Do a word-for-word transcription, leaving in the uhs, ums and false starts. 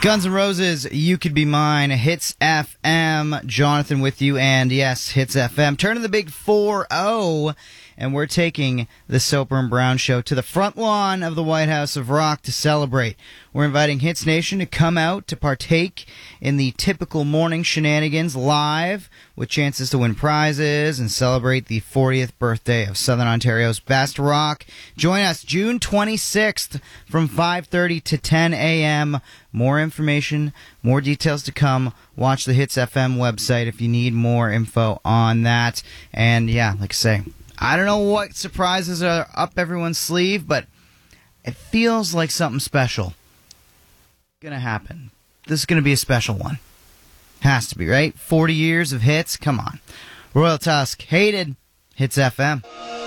Guns N' Roses, You Could Be Mine, Hits F M, Jonathan with you, and yes, Hits F M. Turn to the big four oh, and we're taking the Soper and Brown Show to the front lawn of the White House of Rock to celebrate. We're inviting Hits Nation to come out to partake in the typical morning shenanigans live with chances to win prizes and celebrate the fortieth birthday of Southern Ontario's best rock. Join us June twenty-sixth from five thirty to ten a.m. More information, more details to come. Watch the Hits F M website if you need more info on that. And yeah, like I say, I don't know what surprises are up everyone's sleeve, but it feels like something special gonna happen. This is gonna be a special one. Has to be, right? forty years of hits? Come on. Royal Tusk, Hated, Hits F M.